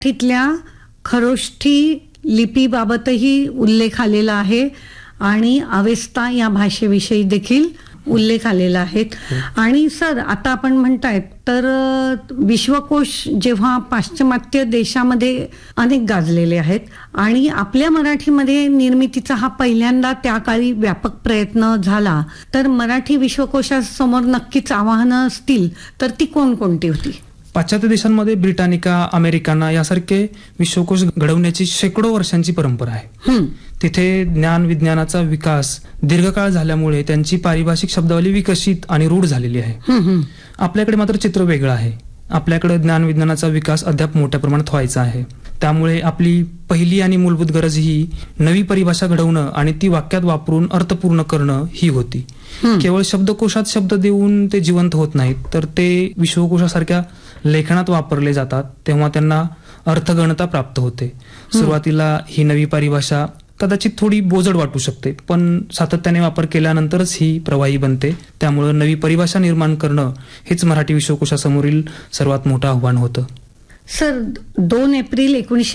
तिथल्या खरोष्ठी लिपीबाबतही उल्लेख आलेला आहे आणि अवेस्ता या भाषेविषयी देखील उल्लेख आलेला आहे. आणि सर, आता आपण म्हणतायत तर विश्वकोश जेव्हा पाश्चिमात्य देशामध्ये अनेक गाजलेले आहेत आणि आपल्या मराठीमध्ये निर्मितीचा हा पहिल्यांदा त्या काळी व्यापक प्रयत्न झाला, तर मराठी विश्वकोशासमोर नक्कीच आव्हानं असतील, तर ती कोणकोणती होती? पाश्चात्य देशांमध्ये ब्रिटानिका, अमेरिकाना यासारखे विश्वकोश घडवण्याची शेकडो वर्षांची परंपरा आहे. तिथे ज्ञान विज्ञानाचा विकास दीर्घकाळ झाल्यामुळे त्यांची पारिभाषिक शब्दावली विकसित आणि रूढ झालेली आहे. आपल्याकडे मात्र चित्र वेगळं आहे. आपल्याकडे ज्ञान विज्ञानाचा विकास अद्याप मोठ्या प्रमाणात व्हायचा आहे. त्यामुळे आपली पहिली आणि मूलभूत गरज ही नवी परिभाषा घडवणं आणि ती वाक्यात वापरून अर्थपूर्ण करणं ही होती. केवळ शब्दकोशात शब्द देऊन ते जिवंत होत नाहीत, तर ते विश्वकोशासारख्या लेखनात वापरले जातात तेव्हा त्यांना अर्थगणता प्राप्त होते. सुरुवातीला ही नवी परिभाषा कदाचित थोडी बोजड वाटू शकते, पण सातत्याने वापर केल्यानंतरच ही प्रवाही बनते. त्यामुळे नवी परिभाषा निर्माण करणं हेच मराठी विश्वकोशासमोरील सर्वात मोठं आव्हान होतं. सर, 2 एप्रिल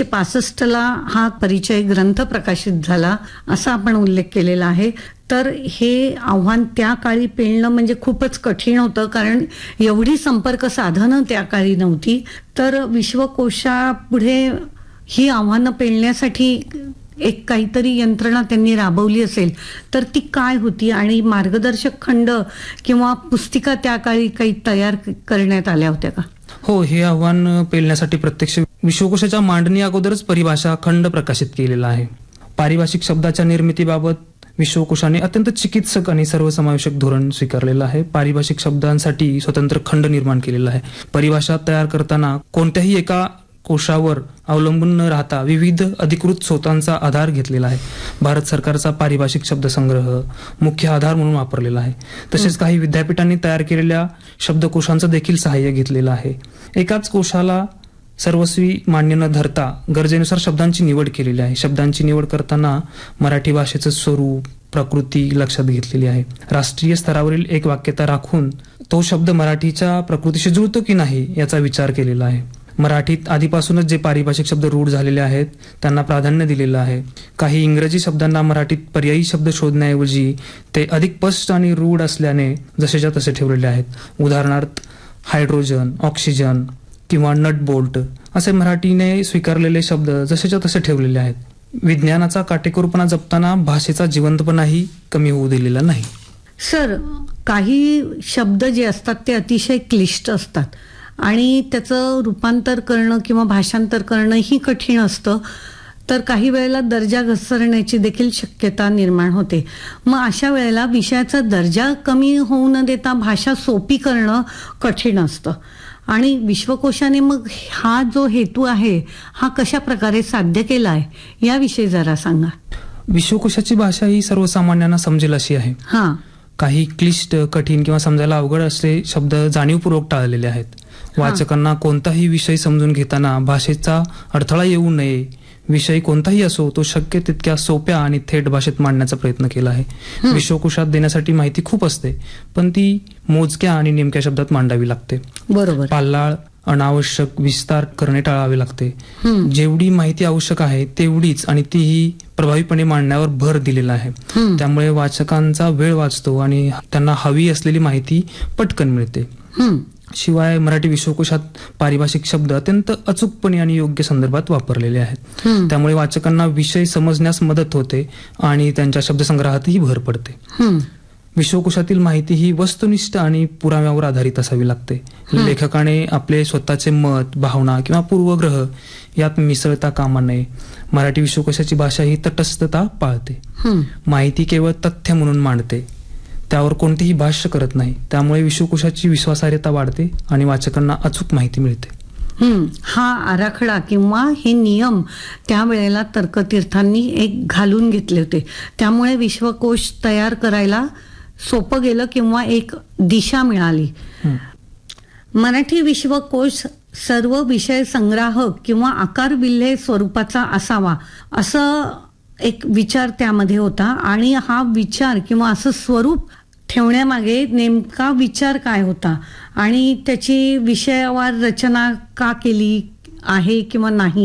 1965 हा परिचय ग्रंथ प्रकाशित झाला असा आपण उल्लेख केलेला आहे. तर हे आव्हान त्या काळी पेलणं म्हणजे खूपच कठीण होतं, कारण एवढी संपर्क साधनं त्या काळी नव्हती. तर विश्वकोशापुढे ही आव्हानं पेलण्यासाठी एक काहीतरी यंत्रणा त्यांनी राबवली असेल, तर ती काय होती आणि मार्गदर्शक खंड किंवा पुस्तिका त्या काळी काही तयार करण्यात आल्या होत्या का? हो, हे आव्हान पेलण्यासाठी प्रत्यक्ष विश्वकोशाच्या मांडणी अगोदरच परिभाषा खंड प्रकाशित केलेला आहे. पारिभाषिक शब्दाच्या निर्मितीबाबत विश्वकोशाने अत्यंत चिकित्सक आणि सर्वसमावेशक धोरण स्वीकारलेलं आहे. पारिभाषिक शब्दांसाठी स्वतंत्र खंड निर्माण केलेला आहे. परिभाषा तयार करताना कोणत्याही एका कोशावर अवलंबून न राहता विविध अधिकृत स्रोतांचा आधार घेतलेला आहे. भारत सरकारचा पारिभाषिक शब्दसंग्रह मुख्य आधार म्हणून वापरलेला आहे. तसेच काही विद्यापीठांनी तयार केलेल्या शब्दकोशांचं देखील सहाय्य घेतलेलं आहे. एकाच कोशाला सर्वस्वी मान्य न धरता गरजेनुसार शब्दांची निवड केलेली आहे. शब्दांची निवड करताना मराठी भाषेचं स्वरूप, प्रकृती लक्षात घेतलेली आहे. राष्ट्रीय स्तरावरील एक वाक्यता राखून तो शब्द मराठीच्या प्रकृतीशी जुळतो की नाही याचा विचार केलेला आहे. मराठीत आधीपासूनच जे पारिभाषिक शब्द रूढ झालेले आहेत त्यांना प्राधान्य दिलेलं आहे. काही इंग्रजी शब्दांना मराठीत पर्यायी शब्द शोधण्याऐवजी ते अधिक स्पष्ट आणि रूढ असल्याने जसेच्या तसे ठेवलेले आहेत. उदाहरणार्थ हायड्रोजन, ऑक्सिजन किंवा नट बोल्ट असे मराठीने स्वीकारलेले शब्द जसेच्या तसे ठेवलेले आहेत. विज्ञानाचा काटेकोरपणा जपताना भाषेचा जिवंतपणाही कमी होऊ दिलेला नाही. सर, काही शब्द जे असतात ते अतिशय क्लिष्ट असतात आणि त्याचं रूपांतर करणं किंवा भाषांतर करणं ही कठीण असतं. तर काही वेळेला दर्जा घसरण्याची देखील शक्यता निर्माण होते. मग अशा वेळेला विषयाचा दर्जा कमी होऊ न देता भाषा सोपी करणं कठीण असतं आणि विश्वकोशाने मग हा जो हेतू आहे हा कशा प्रकारे साध्य केला आहे याविषयी जरा सांगा. विश्वकोशाची भाषा ही सर्वसामान्यांना समजेल अशी आहे. काही क्लिष्ट, कठीण किंवा समजायला अवघड असे शब्द जाणीवपूर्वक टाळलेले आहेत. वाचकांना कोणताही विषय समजून घेताना भाषेचा अडथळा येऊ नये, विषय कोणताही असो तो शक्य तितक्या सोप्या आणि थेट भाषेत मांडण्याचा प्रयत्न केला आहे. विश्वकोशात देण्यासाठी माहिती खूप असते, पण ती मोजक्या आणि नेमक्या शब्दात मांडावी लागते. बरोबर. पाल्लाळ, अनावश्यक विस्तार करणे टाळावे लागते. जेवढी माहिती आवश्यक आहे तेवढीच आणि तीही प्रभावीपणे मांडण्यावर भर दिलेला आहे. त्यामुळे वाचकांचा वेळ वाचतो आणि त्यांना हवी असलेली माहिती पटकन मिळते. शिवाय मराठी विश्वकोशात पारिभाषिक शब्द अत्यंत अचूकपणे आणि योग्य संदर्भात वापरलेले आहेत. त्यामुळे वाचकांना विषय समजण्यास मदत होते आणि त्यांच्या शब्दसंग्रहातही भर पडते. विश्वकोशातील माहिती ही वस्तुनिष्ठ आणि पुराव्यावर आधारित असावी लागते. लेखकाने आपले स्वतःचे मत, भावना किंवा पूर्वग्रह यात मिसळता कामा नये. मराठी विश्वकोशाची भाषा ही तटस्थता पाळते. माहिती केवळ तथ्य म्हणून मांडते, त्यावर कोणतेही भाष्य करत नाही. त्यामुळे विश्वकोशाची विश्वासार्हता वाढते आणि वाचकांना अचूक माहिती मिळते. हा आराखडा किंवा हे नियम त्यावेळेला तर्कतीर्थांनी एक घालून घेतले होते. त्यामुळे विश्वकोश तयार करायला सोपं गेलं किंवा एक दिशा मिळाली. मराठी विश्वकोश सर्व विषय संग्राहक किंवा आकारविल्हे स्वरूपाचा असावा असं एक विचार त्यामध्ये होता आणि हा विचार किंवा असं स्वरूप ठेवण्यामागे नेमका विचार काय होता आणि त्याची विषयवार रचना का केली आहे किंवा नाही